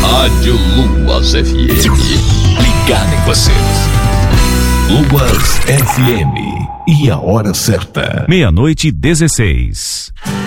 Rádio Luas FM. Ligado em você. Luas FM. E a hora certa. 00:16.